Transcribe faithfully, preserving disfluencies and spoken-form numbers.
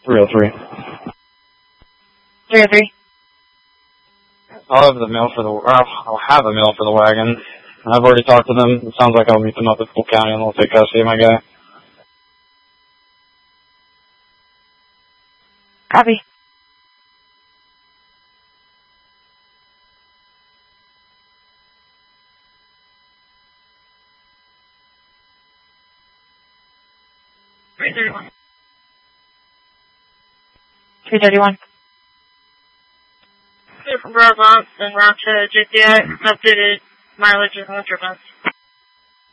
three oh three. three oh three. I'll have the mail for the, uh, I'll have a mail for the wagon. I've already talked to them. It sounds like I'll meet them up at Full County and they'll take custody of my guy. Copy. three thirty-one. three thirty-one. Here from Bravo, and route to J P I, updated mileage and winter months.